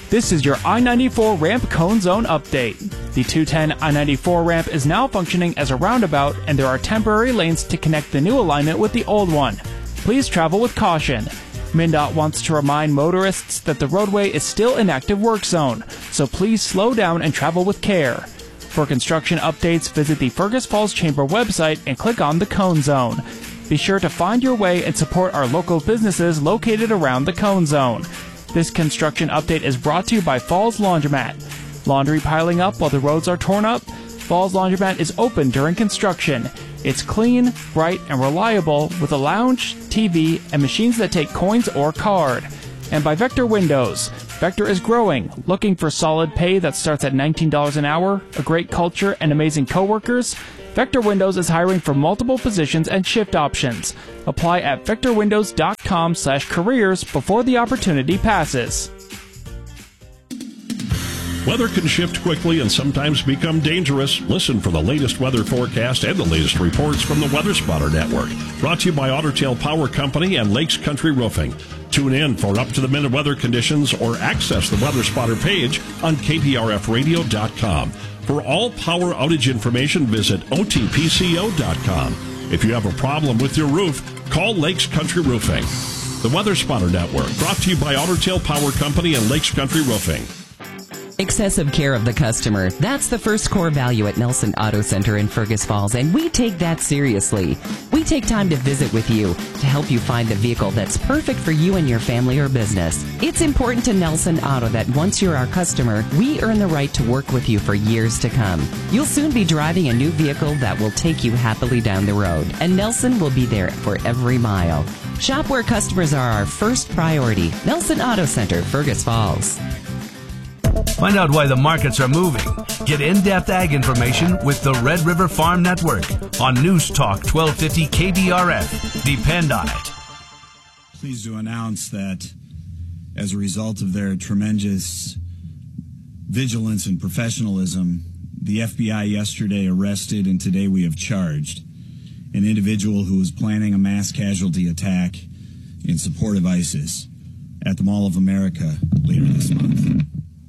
This is your I-94 ramp cone zone update. The 210 I-94 ramp is now functioning as a roundabout, and there are temporary lanes to connect the new alignment with the old one. Please travel with caution. MnDOT wants to remind motorists that the roadway is still an active work zone, so please slow down and travel with care. For construction updates, visit the Fergus Falls Chamber website and click on the Cone Zone. Be sure to find your way and support our local businesses located around the Cone Zone. This construction update is brought to you by Falls Laundromat. Laundry piling up while the roads are torn up? Falls Laundromat is open during construction. It's clean, bright, and reliable with a lounge, TV, and machines that take coins or card. And by Vector Windows. Vector is growing, looking for solid pay that starts at $19 an hour, a great culture, and amazing coworkers? Vector Windows is hiring for multiple positions and shift options. Apply at vectorwindows.com/careers before the opportunity passes. Weather can shift quickly and sometimes become dangerous. Listen for the latest weather forecast and the latest reports from the Weather Spotter Network. Brought to you by Otter Tail Power Company and Lakes Country Roofing. Tune in for up-to-the-minute weather conditions or access the Weather Spotter page on kprfradio.com. For all power outage information, visit otpco.com. If you have a problem with your roof, call Lakes Country Roofing. The Weather Spotter Network, brought to you by Otter Tail Power Company and Lakes Country Roofing. Excessive care of the customer. That's the first core value at Nelson Auto Center in Fergus Falls, and we take that seriously. We take time to visit with you to help you find the vehicle that's perfect for you and your family or business. It's important to Nelson Auto that once you're our customer, we earn the right to work with you for years to come. You'll soon be driving a new vehicle that will take you happily down the road, and Nelson will be there for every mile. Shop where customers are our first priority. Nelson Auto Center, Fergus Falls. Find out why the markets are moving. Get in-depth ag information with the Red River Farm Network on News Talk 1250 KBRF. Depend on it. Pleased to announce that as a result of their tremendous vigilance and professionalism, the FBI yesterday arrested and today we have charged an individual who was planning a mass casualty attack in support of ISIS at the Mall of America later this month.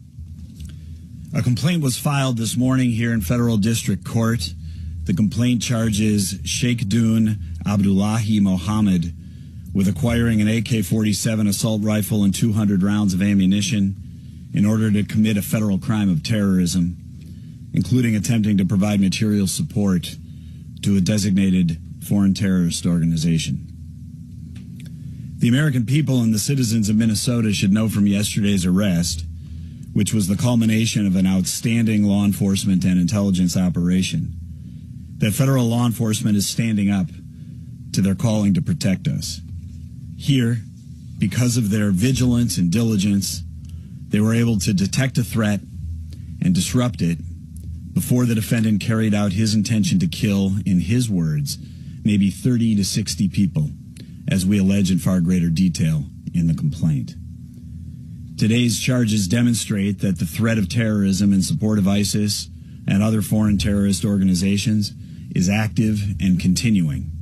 A complaint was filed this morning here in Federal District Court. The complaint charges Sheikh Dun Abdullahi Mohammed with acquiring an AK-47 assault rifle and 200 rounds of ammunition in order to commit a federal crime of terrorism, including attempting to provide material support to a designated foreign terrorist organization. The American people and the citizens of Minnesota should know from yesterday's arrest, which was the culmination of an outstanding law enforcement and intelligence operation, that federal law enforcement is standing up to their calling to protect us. Here, because of their vigilance and diligence, they were able to detect a threat and disrupt it before the defendant carried out his intention to kill, in his words, maybe 30 to 60 people, as we allege in far greater detail in the complaint. Today's charges demonstrate that the threat of terrorism in support of ISIS and other foreign terrorist organizations is active and continuing.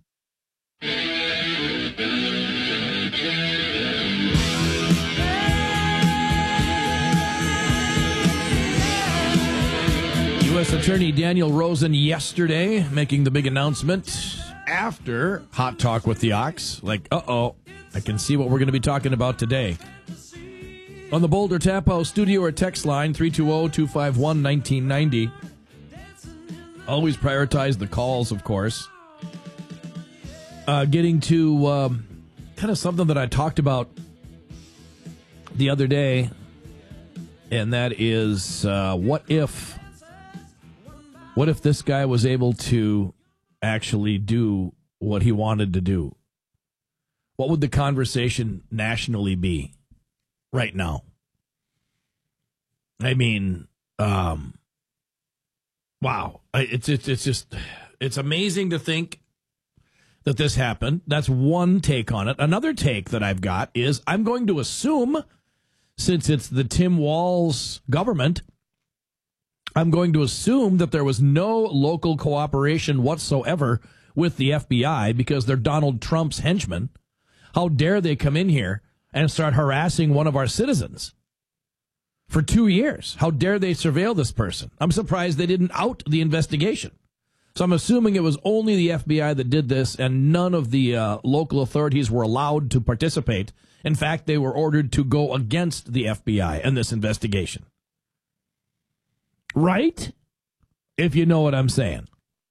U.S. Attorney Daniel Rosen yesterday making the big announcement after Hot Talk with the Ox. Like, I can see what we're going to be talking about today. On the Boulder Tap House studio or text line, 320-251-1990. Always prioritize the calls, of course. Getting to kind of something that I talked about the other day, and that is what if this guy was able to actually do what he wanted to do? What would the conversation nationally be right now? I mean, wow. It's amazing to think that this happened. That's one take on it. Another take that I've got is I'm going to assume, since it's the Tim Walz government, I'm going to assume that there was no local cooperation whatsoever with the FBI because they're Donald Trump's henchmen. How dare they come in here and start harassing one of our citizens? for 2 years. How dare they surveil this person? I'm surprised they didn't out the investigation. So I'm assuming it was only the FBI that did this, and none of the local authorities were allowed to participate. In fact, they were ordered to go against the FBI in this investigation. Right? If you know what I'm saying.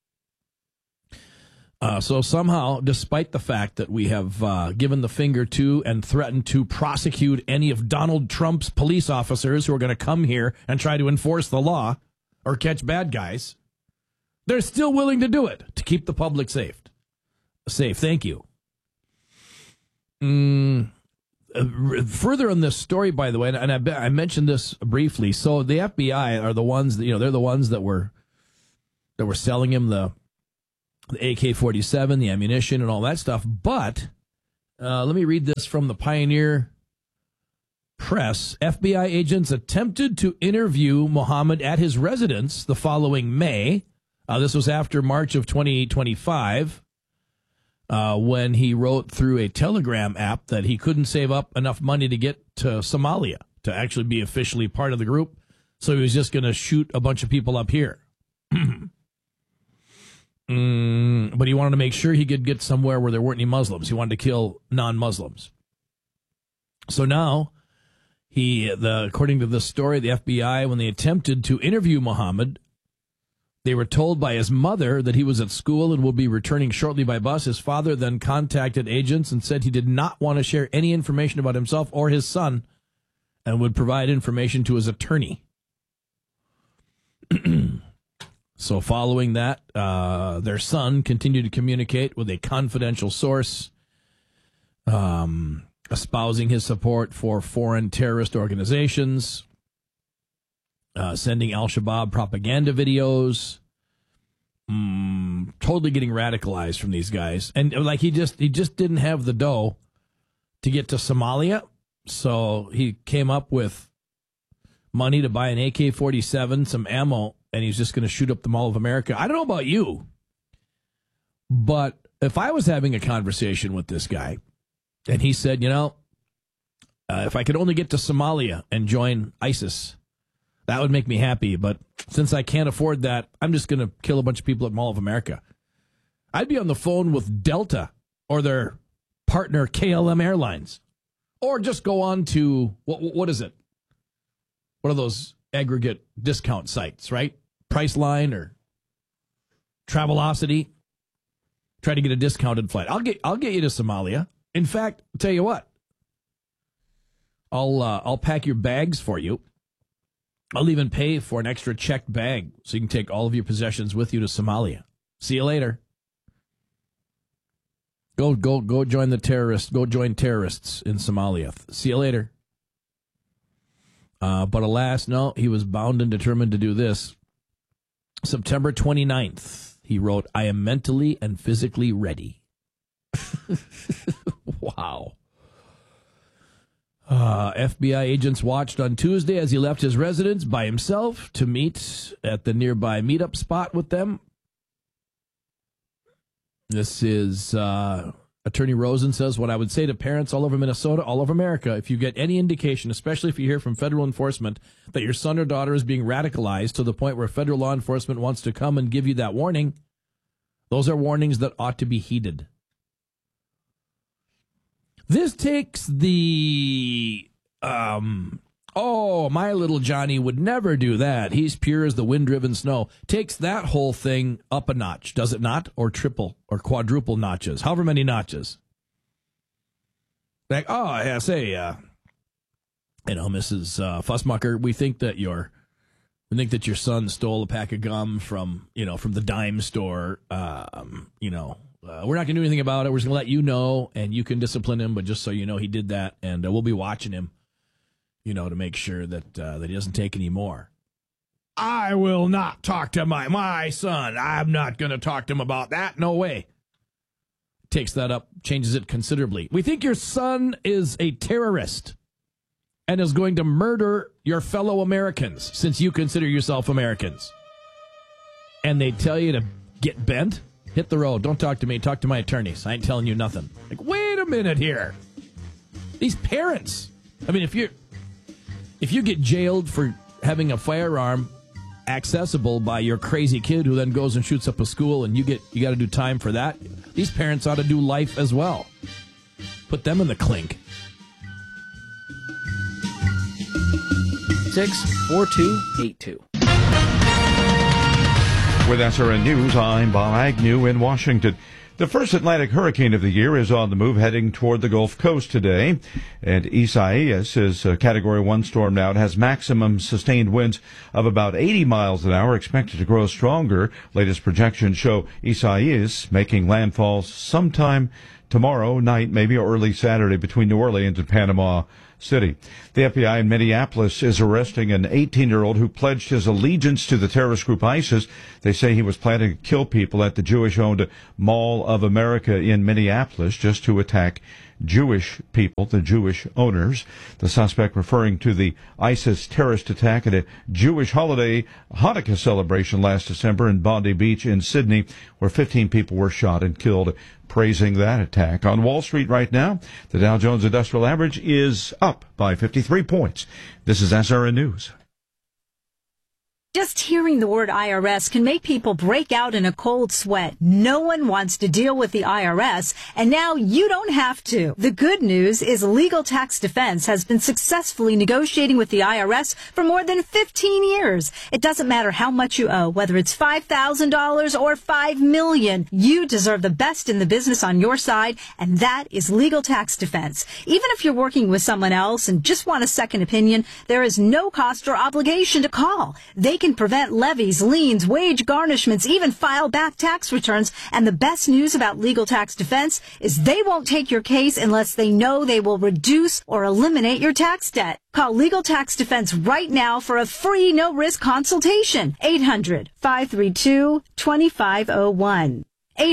So somehow, despite the fact that we have given the finger to and threatened to prosecute any of Donald Trump's police officers who are going to come here and try to enforce the law or catch bad guys, they're still willing to do it to keep the public safe. Thank you. Further on this story, by the way, and I mentioned this briefly. So the FBI are the ones that, they're the ones that were selling him the AK-47, the ammunition, and all that stuff. But let me read this from the Pioneer Press. FBI agents attempted to interview Muhammad at his residence the following May. This was after March of 2025, when he wrote through a Telegram app that he couldn't save up enough money to get to Somalia to actually be officially part of the group. So he was just going to shoot a bunch of people up here. But he wanted to make sure he could get somewhere where there weren't any Muslims. He wanted to kill non-Muslims. So now, according to this story, the FBI, when they attempted to interview Muhammad, they were told by his mother that he was at school and would be returning shortly by bus. His father then contacted agents and said he did not want to share any information about himself or his son and would provide information to his attorney. So following that, their son continued to communicate with a confidential source, espousing his support for foreign terrorist organizations, sending Al-Shabaab propaganda videos, totally getting radicalized from these guys. And like he just didn't have the dough to get to Somalia, so he came up with money to buy an AK-47, some ammo, and he's just going to shoot up the Mall of America. I don't know about you, but if I was having a conversation with this guy and he said, if I could only get to Somalia and join ISIS, that would make me happy. But since I can't afford that, I'm just going to kill a bunch of people at Mall of America. I'd be on the phone with Delta or their partner KLM Airlines, or just go on to, what is it? What are those aggregate discount sites, right? Priceline or Travelocity. Try to get a discounted flight. I'll get you to Somalia. In fact, I'll tell you what. I'll pack your bags for you. I'll even pay for an extra checked bag so you can take all of your possessions with you to Somalia. See you later. Go join the terrorists. Go join terrorists in Somalia. See you later. But alas, no, he was bound and determined to do this. September 29th, he wrote, "I am mentally and physically ready." Wow. FBI agents watched on Tuesday as he left his residence by himself to meet at the nearby meetup spot with them. This is Attorney Rosen says, "What I would say to parents all over Minnesota, all over America, if you get any indication, especially if you hear from federal enforcement, that your son or daughter is being radicalized to the point where federal law enforcement wants to come and give you that warning, those are warnings that ought to be heeded." This takes the, my little Johnny would never do that. He's pure as the wind-driven snow. Takes that whole thing up a notch, does it not? Or triple or quadruple notches, however many notches. Like, Mrs. Fussmucker, we think that your son stole a pack of gum from the dime store. We're not going to do anything about it. We're just going to let you know, and you can discipline him, but just so you know he did that, and we'll be watching him, to make sure that he doesn't take any more. I will not talk to my son. I'm not going to talk to him about that. No way. Takes that up, changes it considerably. We think your son is a terrorist and is going to murder your fellow Americans since you consider yourself Americans. And they tell you to get bent? Hit the road. Don't talk to me. Talk to my attorneys. I ain't telling you nothing. Like, wait a minute here. These parents. I mean, if if you get jailed for having a firearm accessible by your crazy kid who then goes and shoots up a school, and you got to do time for that, these parents ought to do life as well. Put them in the clink. 64282. With SRN News, I'm Bob Agnew in Washington. The first Atlantic hurricane of the year is on the move, heading toward the Gulf Coast today. And Isaias is a Category 1 storm now. It has maximum sustained winds of about 80 miles an hour, expected to grow stronger. Latest projections show Isaias making landfall sometime tomorrow night, maybe early Saturday, between New Orleans and Panama City. The FBI in Minneapolis is arresting an 18-year-old who pledged his allegiance to the terrorist group ISIS. They say he was planning to kill people at the Jewish-owned Mall of America in Minneapolis just to attack Jewish people, the Jewish owners. The suspect referring to the ISIS terrorist attack at a Jewish holiday Hanukkah celebration last December in Bondi Beach in Sydney, where 15 people were shot and killed, praising that attack. On Wall Street right now, the Dow Jones Industrial Average is up by 53 points. This is SRN News. Just hearing the word IRS can make people break out in a cold sweat. No one wants to deal with the IRS, and now you don't have to. The good news is Legal Tax Defense has been successfully negotiating with the IRS for more than 15 years. It doesn't matter how much you owe, whether it's $5,000 or $5 million. You deserve the best in the business on your side, and that is Legal Tax Defense. Even if you're working with someone else and just want a second opinion, there is no cost or obligation to call. They can prevent levies, liens, wage garnishments, even file back tax returns. And the best news about Legal Tax Defense is they won't take your case unless they know they will reduce or eliminate your tax debt. Call Legal Tax Defense right now for a free no-risk consultation. 800-532-2501.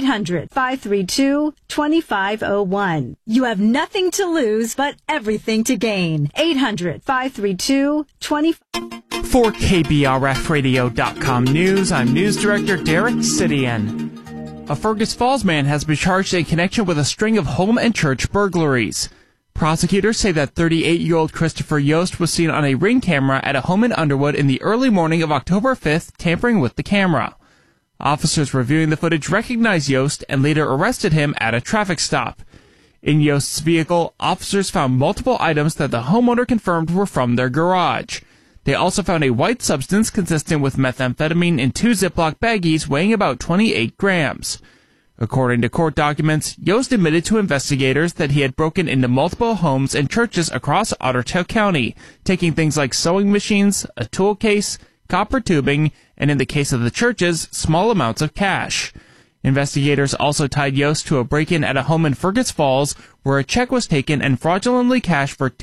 800-532-2501. You have nothing to lose, but everything to gain. 800-532-2501. For KBRFradio.com News, I'm News Director Derek Sidian. A Fergus Falls man has been charged in connection with a string of home and church burglaries. Prosecutors say that 38-year-old Christopher Yost was seen on a Ring camera at a home in Underwood in the early morning of October 5th, tampering with the camera. Officers reviewing the footage recognized Yost and later arrested him at a traffic stop. In Yost's vehicle, officers found multiple items that the homeowner confirmed were from their garage. They also found a white substance consistent with methamphetamine in 2 Ziploc baggies weighing about 28 grams. According to court documents, Yost admitted to investigators that he had broken into multiple homes and churches across Otter Tail County, taking things like sewing machines, a tool case, copper tubing, and in the case of the churches, small amounts of cash. Investigators also tied Yost to a break-in at a home in Fergus Falls where a check was taken and fraudulently cashed for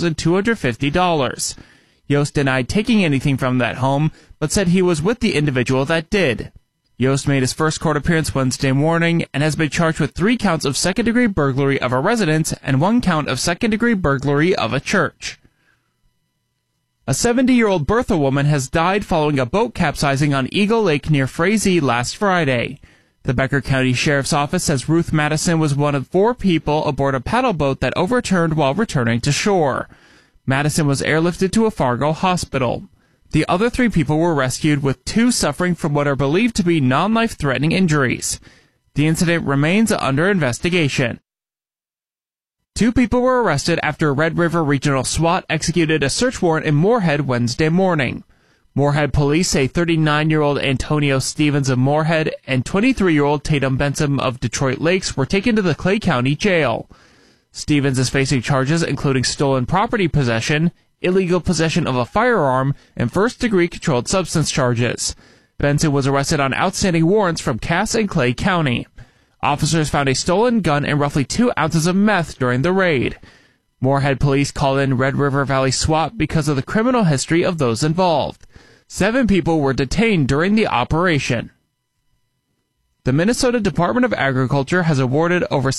$2,250. Yost denied taking anything from that home, but said he was with the individual that did. Yost made his first court appearance Wednesday morning and has been charged with 3 counts of second-degree burglary of a residence and 1 count of second-degree burglary of a church. A 70-year-old Bertha woman has died following a boat capsizing on Eagle Lake near Frazee last Friday. The Becker County Sheriff's Office says Ruth Madison was one of 4 people aboard a paddle boat that overturned while returning to shore. Madison was airlifted to a Fargo hospital. The other 3 people were rescued, with 2 suffering from what are believed to be non-life-threatening injuries. The incident remains under investigation. 2 people were arrested after Red River Regional SWAT executed a search warrant in Moorhead Wednesday morning. Moorhead police say 39-year-old Antonio Stevens of Moorhead and 23-year-old Tatum Benson of Detroit Lakes were taken to the Clay County Jail. Stevens is facing charges including stolen property possession, illegal possession of a firearm, and first-degree controlled substance charges. Benson was arrested on outstanding warrants from Cass and Clay County. Officers found a stolen gun and roughly 2 ounces of meth during the raid. Moorhead police called in Red River Valley SWAT because of the criminal history of those involved. 7 people were detained during the operation. The Minnesota Department of Agriculture has awarded over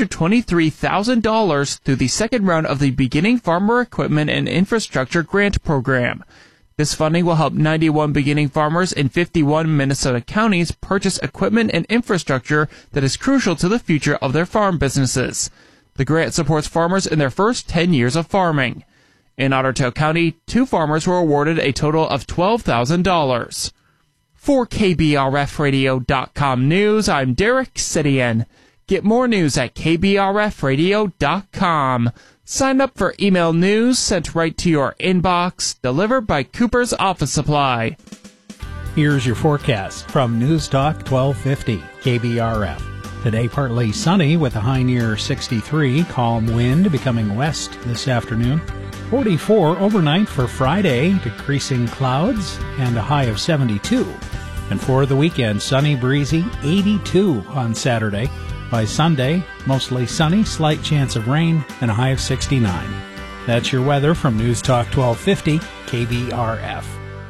$723,000 through the second round of the Beginning Farmer Equipment and Infrastructure Grant Program. This funding will help 91 beginning farmers in 51 Minnesota counties purchase equipment and infrastructure that is crucial to the future of their farm businesses. The grant supports farmers in their first 10 years of farming. In Otter Tail County, 2 farmers were awarded a total of $12,000. For KBRFradio.com News, I'm Derek Sidian. Get more news at KBRFradio.com. Sign up for email news sent right to your inbox, delivered by Cooper's Office Supply. Here's your forecast from News Talk 1250 KBRF. Today partly sunny with a high near 63, calm wind becoming west this afternoon. 44 overnight for Friday, decreasing clouds and a high of 72. And for the weekend, sunny, breezy, 82 on Saturday. By Sunday, mostly sunny, slight chance of rain, and a high of 69. That's your weather from News Talk 1250 KBRF.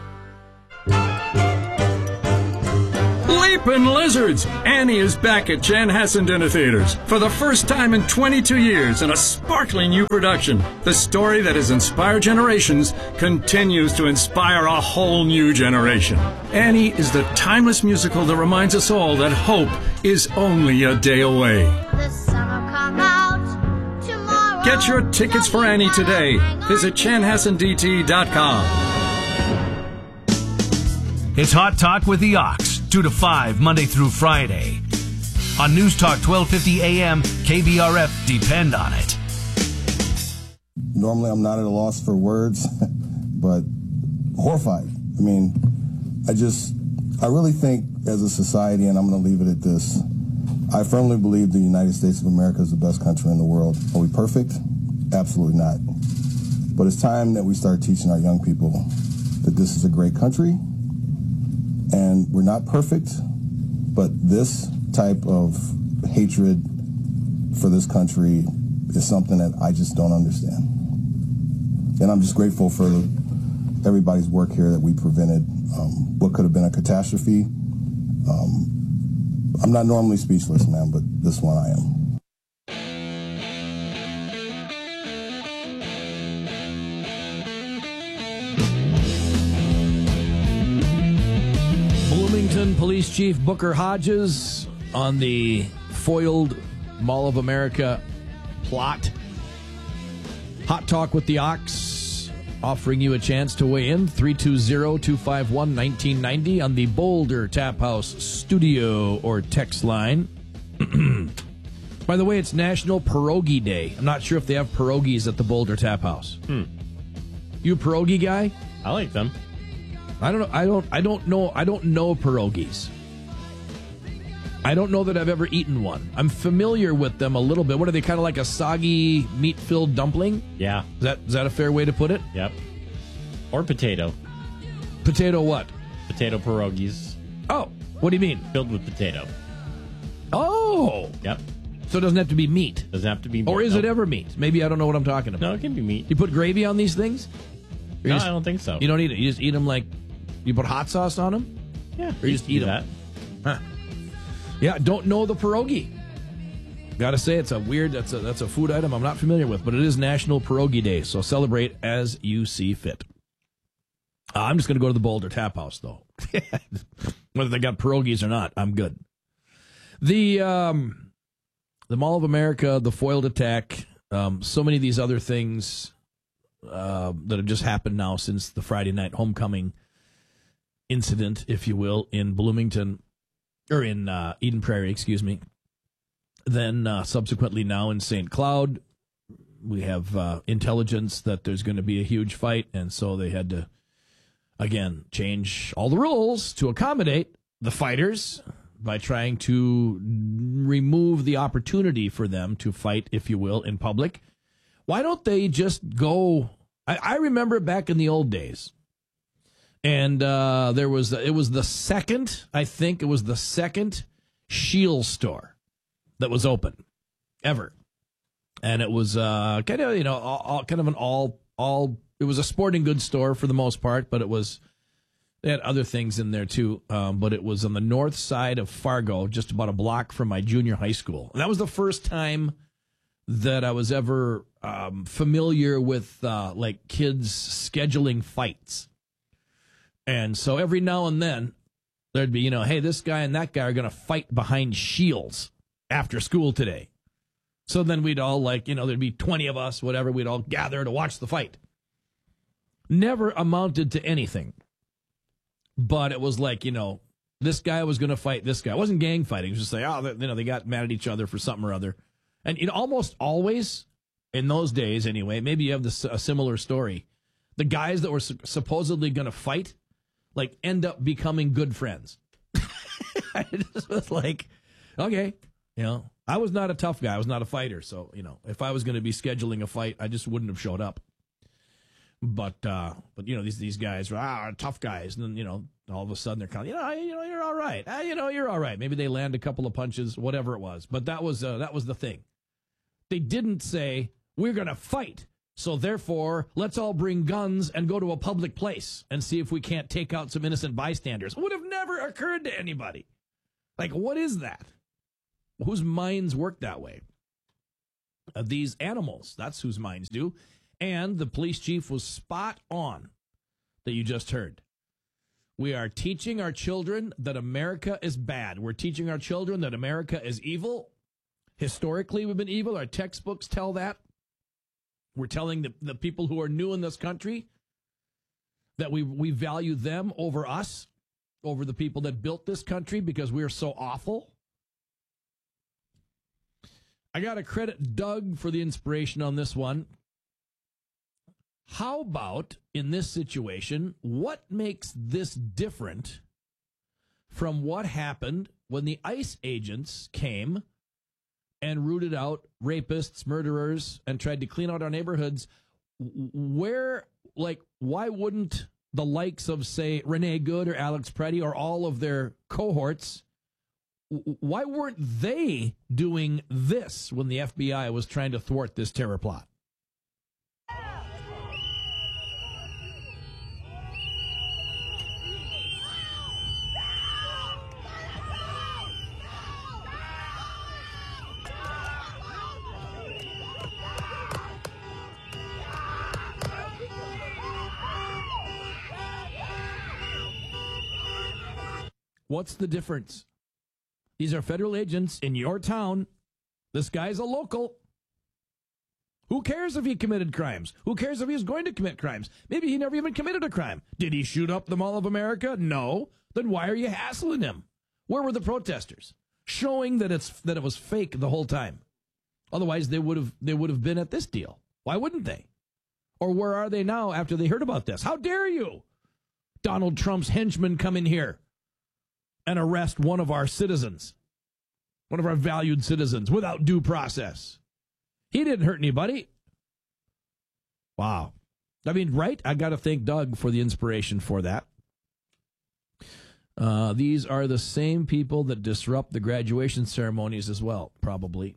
Leapin' Lizards! Annie is back at Chanhassen Dinner Theaters for the first time in 22 years in a sparkling new production. The story that has inspired generations continues to inspire a whole new generation. Annie is the timeless musical that reminds us all that hope is only a day away. The summer come out tomorrow. Get your tickets for Annie today. Visit chanhassendt.com. It's Hot Talk with the Ox, 2 to 5, Monday through Friday. On News Talk 1250 AM, KBRF, depend on it. Normally I'm not at a loss for words, but horrified. I mean, I really think as a society, and I'm going to leave it at this, I firmly believe the United States of America is the best country in the world. Are we perfect? Absolutely not. But it's time that we start teaching our young people that this is a great country. And we're not perfect, but this type of hatred for this country is something that I just don't understand. And I'm just grateful for everybody's work here that we prevented what could have been a catastrophe. I'm not normally speechless, man, but this one I am. Bloomington Police Chief Booker Hodges on the foiled Mall of America plot. Hot Talk with the Ox, offering you a chance to weigh in. 320-251-1990 on the Boulder Tap House studio or text line. By the way, it's National Pierogi Day. I'm not sure if they have pierogies at the Boulder Tap House. You a pierogi guy? I like them. I don't know pierogies. I don't know that I've ever eaten one. I'm familiar with them a little bit. What are they, kind of like a soggy meat-filled dumpling? Yeah. Is that a fair way to put it? Yep. Or potato. Potato what? Potato pierogies. Oh, what do you mean? Filled with potato. Oh. Yep. So it doesn't have to be meat. Doesn't have to be meat. Or is it ever meat? Maybe I don't know what I'm talking about. No, it can be meat. You put gravy on these things? No, I don't think so. You don't eat it. You just eat them like, you put hot sauce on them? Yeah. Or you just eat that. Huh. Yeah, don't know the pierogi. Gotta say, it's a weird, that's a food item I'm not familiar with, but it is National Pierogi Day, so celebrate as you see fit. I'm just going to go to the Boulder Tap House, though. Whether they got pierogies or not, I'm good. The Mall of America, the foiled attack, so many of these other things that have just happened now since the Friday night homecoming incident, if you will, in Bloomington, or in Eden Prairie, excuse me. Then subsequently now in St. Cloud, we have intelligence that there's going to be a huge fight, and so they had to, again, change all the rules to accommodate the fighters by trying to remove the opportunity for them to fight, if you will, in public. Why don't they just go? I remember back in the old days, and it was the second Scheels store that was open ever, and it was kind of it was a sporting goods store for the most part, but they had other things in there too. But it was on the north side of Fargo, just about a block from my junior high school, and that was the first time that I was ever familiar with like kids scheduling fights. And so every now and then there'd be, hey, this guy and that guy are going to fight behind Scheels after school today. So then we'd all there'd be 20 of us, whatever, we'd all gather to watch the fight. Never amounted to anything. But it was like, this guy was going to fight this guy. It wasn't gang fighting. It was just like, they got mad at each other for something or other. And almost always, in those days anyway, maybe you have a similar story. The guys that were supposedly going to fight, end up becoming good friends. It just was like, okay, I was not a tough guy. I was not a fighter. So, if I was going to be scheduling a fight, I just wouldn't have showed up. But these guys are tough guys. And then, all of a sudden they're kind of, you're all right. You're all right. Maybe they land a couple of punches, whatever it was. But that was the thing. They didn't say, we're going to fight. So therefore, let's all bring guns and go to a public place and see if we can't take out some innocent bystanders. It would have never occurred to anybody. What is that? Whose minds work that way? These animals, that's whose minds do. And the police chief was spot on that you just heard. We are teaching our children that America is bad. We're teaching our children that America is evil. Historically, we've been evil. Our textbooks tell that. We're telling the people who are new in this country that we value them over us, over the people that built this country because we are so awful. I got to credit Doug for the inspiration on this one. How about, in this situation, what makes this different from what happened when the ICE agents came and rooted out rapists, murderers, and tried to clean out our neighborhoods? Why wouldn't the likes of, say, Renee Good or Alex Preddy or all of their cohorts, why weren't they doing this when the FBI was trying to thwart this terror plot? What's the difference? These are federal agents in your town. This guy's a local. Who cares if he committed crimes? Who cares if he's going to commit crimes? Maybe he never even committed a crime. Did he shoot up the Mall of America? No. Then why are you hassling him? Where were the protesters? Showing that it was fake the whole time. Otherwise, they would have been at this deal. Why wouldn't they? Or where are they now after they heard about this? How dare you? Donald Trump's henchmen come in here and arrest one of our citizens, one of our valued citizens, without due process. He didn't hurt anybody. Wow. I mean, right? I got to thank Doug for the inspiration for that. These are the same people that disrupt the graduation ceremonies as well, probably.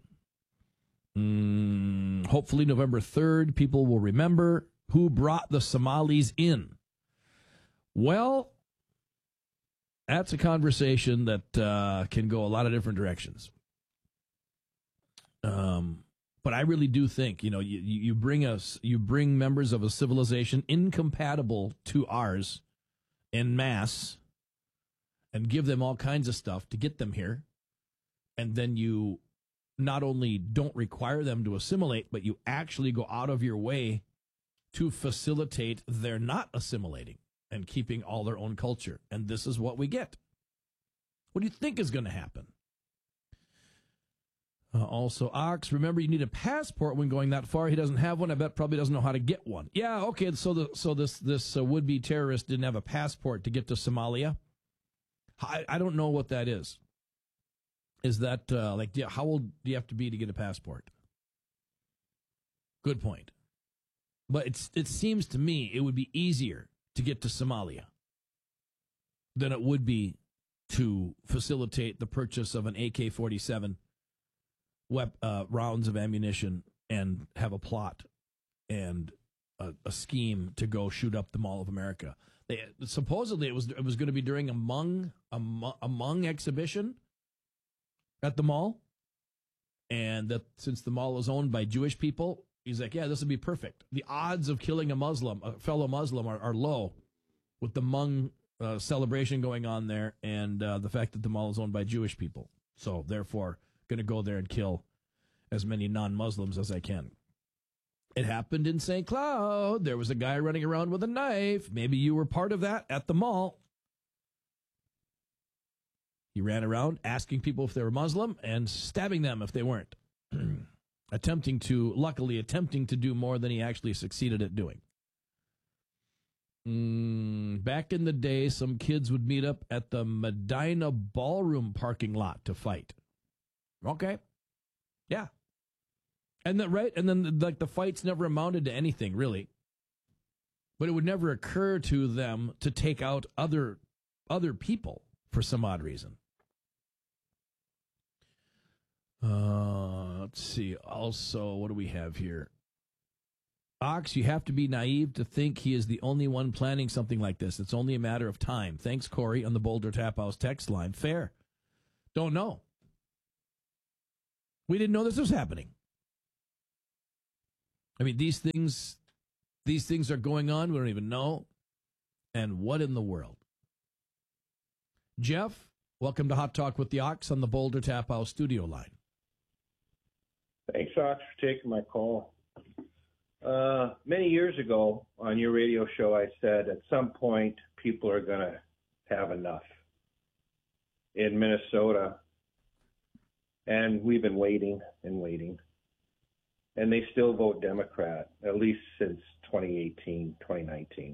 Hopefully November 3rd, people will remember who brought the Somalis in. Well, that's a conversation that can go a lot of different directions. But I really do think, you bring members of a civilization incompatible to ours en masse and give them all kinds of stuff to get them here. And then you not only don't require them to assimilate, but you actually go out of your way to facilitate their not assimilating and keeping all their own culture. And this is what we get. What do you think is going to happen? Also, Ox, remember you need a passport when going that far. He doesn't have one. I bet probably doesn't know how to get one. Yeah, okay, so this would-be terrorist didn't have a passport to get to Somalia. I don't know what that is. Is that, how old do you have to be to get a passport? Good point. But it seems to me it would be easier to get to Somalia than it would be to facilitate the purchase of an AK-47 rounds of ammunition and have a plot and a scheme to go shoot up the Mall of America. Supposedly it was going to be during a Hmong exhibition at the mall, and that since the mall is owned by Jewish people, he's like, yeah, this would be perfect. The odds of killing a fellow Muslim are low with the Hmong celebration going on there and the fact that the mall is owned by Jewish people. So therefore, going to go there and kill as many non-Muslims as I can. It happened in St. Cloud. There was a guy running around with a knife. Maybe you were part of that at the mall. He ran around asking people if they were Muslim and stabbing them if they weren't. attempting to do more than he actually succeeded at doing. Back in the day, some kids would meet up at the Medina Ballroom parking lot to fight. Okay. Yeah. And then the fights never amounted to anything, really. But it would never occur to them to take out other people for some odd reason. Let's see. Also, what do we have here? Ox, you have to be naive to think he is the only one planning something like this. It's only a matter of time. Thanks, Corey, on the Boulder Tap House text line. Fair. Don't know. We didn't know this was happening. I mean, these things are going on. We don't even know. And what in the world? Jeff, welcome to Hot Talk with the Ox on the Boulder Tap House studio line. Thanks, Ox, for taking my call. Many years ago on your radio show, I said at some point people are going to have enough in Minnesota. And we've been waiting and waiting. And they still vote Democrat, at least since 2018, 2019.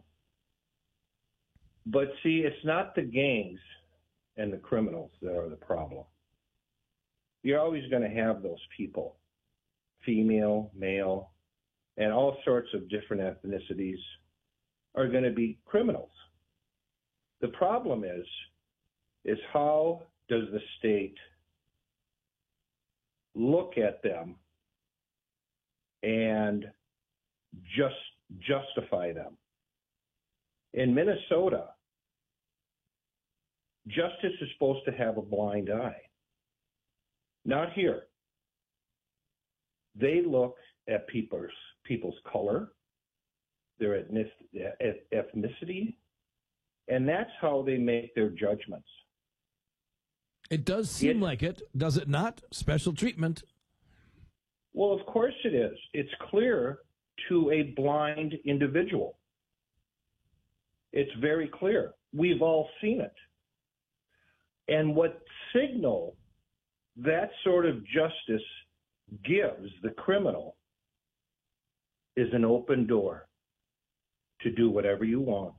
But see, it's not the gangs and the criminals that are the problem. You're always going to have those people, female, male, and all sorts of different ethnicities are going to be criminals. The problem is how does the state look at them and just justify them? In Minnesota, justice is supposed to have a blind eye. Not here. They look at people's color, their ethnicity, and that's how they make their judgments. It does seem like it, does it not? Special treatment. Well, of course it is. It's clear to a blind individual. It's very clear. We've all seen it. And what signal that sort of justice gives the criminal is an open door to do whatever you want.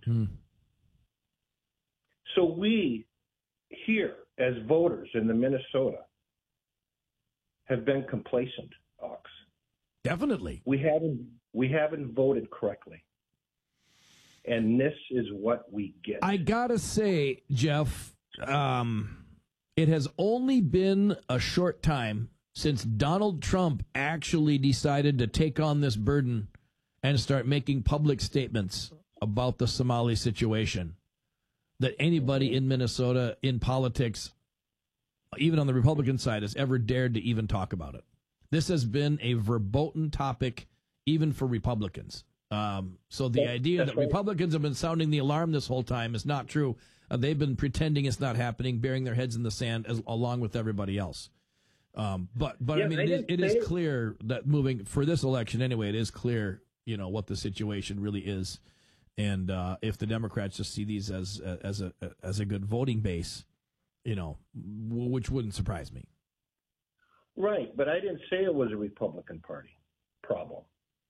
So we here as voters in the Minnesota have been complacent, Ox. Definitely. We haven't voted correctly. And this is what we get. I gotta say, Jeff, it has only been a short time since Donald Trump actually decided to take on this burden and start making public statements about the Somali situation that anybody in Minnesota in politics, even on the Republican side, has ever dared to even talk about it. This has been a verboten topic even for Republicans. So the idea that Republicans have been sounding the alarm this whole time is not true. They've been pretending it's not happening, burying their heads in the sand along with everybody else. But I mean, it is clear that moving for this election anyway, it is clear, what the situation really is. And if the Democrats just see these as a good voting base, which wouldn't surprise me. Right, but I didn't say it was a Republican Party problem.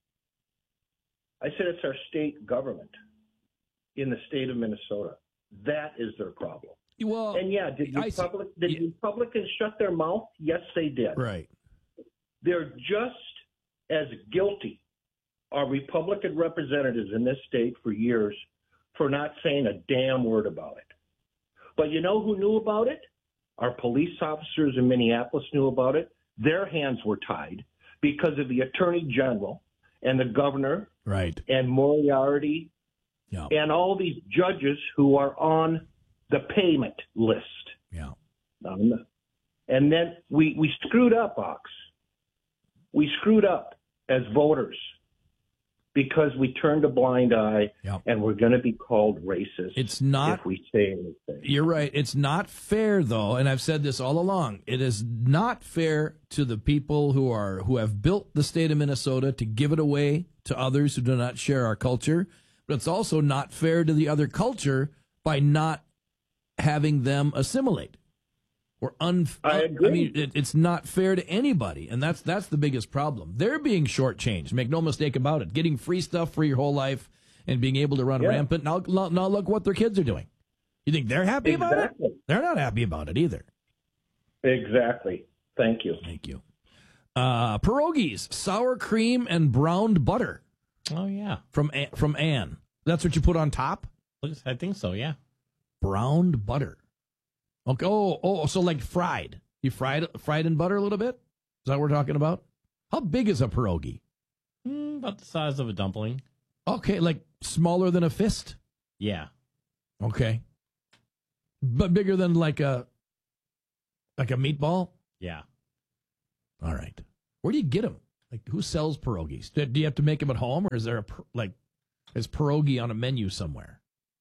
I said it's our state government in the state of Minnesota. That is their problem. Well, and did Republicans shut their mouth? Yes, they did. Right. They're just as guilty, our Republican representatives in this state for years, for not saying a damn word about it. But you know who knew about it? Our police officers in Minneapolis knew about it. Their hands were tied because of the Attorney General and the governor, right, and Moriarty, and all these judges who are on the payment list. Yeah. And then we screwed up, Ox. We screwed up as voters because we turned a blind eye, Yep. and we're going to be called racist It's not. if we say anything. You're right. It's not fair, though, and I've said this all along. It is not fair to the people who have built the state of Minnesota to give it away to others who do not share our culture. But it's also not fair to the other culture by not having them assimilate. I agree. I mean, it's not fair to anybody, and that's the biggest problem. They're being shortchanged. Make no mistake about it. Getting free stuff for your whole life and being able to run rampant. Now look what their kids are doing. You think they're happy about it? They're not happy about it either. Exactly. Thank you. Thank you. Pierogies, sour cream and browned butter. Oh, yeah. From Ann. That's what you put on top? I think so, yeah. Browned butter. Okay. So like fried. You fried in butter a little bit? Is that what we're talking about? How big is a pierogi? About the size of a dumpling. Okay, like smaller than a fist? Yeah. Okay. But bigger than like a meatball? Yeah. All right. Where do you get them? Like, who sells pierogies? Do you have to make them at home, or is there is pierogi on a menu somewhere?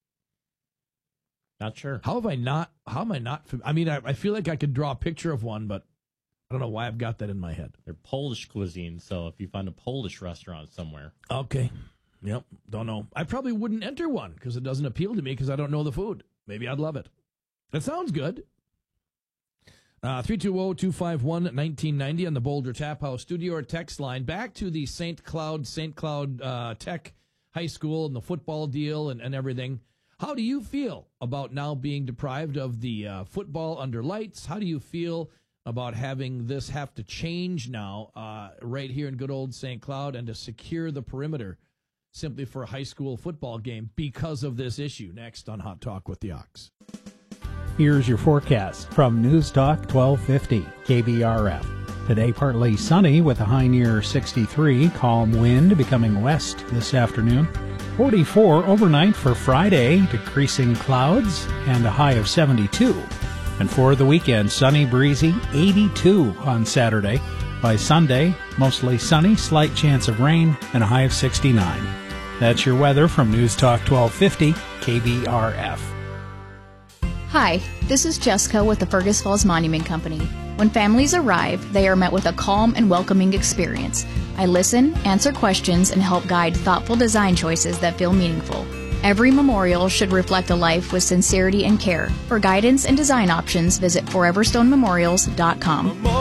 Not sure. How am I not? I mean, I feel like I could draw a picture of one, but I don't know why I've got that in my head. They're Polish cuisine, so if you find a Polish restaurant somewhere. Okay. Yep. Don't know. I probably wouldn't enter one because it doesn't appeal to me because I don't know the food. Maybe I'd love it. That sounds good. 320-251-1990 on the Boulder Tap House studio or text line. Back to the St. Cloud Tech High School and the football deal and everything. How do you feel about now being deprived of the football under lights? How do you feel about having this have to change now right here in good old St. Cloud and to secure the perimeter simply for a high school football game because of this issue? Next on Hot Talk with the Ox. Here's your forecast from News Talk 1250 KBRF. Today partly sunny with a high near 63, calm wind becoming west this afternoon. 44 overnight for Friday, decreasing clouds, and a high of 72. And for the weekend, sunny, breezy, 82 on Saturday. By Sunday, mostly sunny, slight chance of rain, and a high of 69. That's your weather from News Talk 1250 KBRF. Hi, this is Jessica with the Fergus Falls Monument Company. When families arrive, they are met with a calm and welcoming experience. I listen, answer questions, and help guide thoughtful design choices that feel meaningful. Every memorial should reflect a life with sincerity and care. For guidance and design options, visit foreverstonememorials.com.